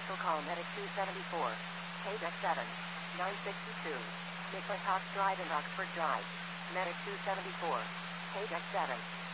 Special call Medic 274. Deck 7. 962. McClintock Drive and Oxford Drive. Medic 274. Deck 7.